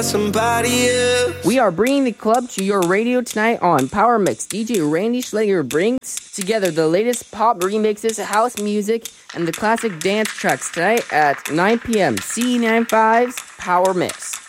somebody else. We are bringing the club to your radio tonight on Power Mix. DJ Randy Schlager brings together the latest pop remixes, house music, and the classic dance tracks tonight at 9 p.m. C95's Power Mix.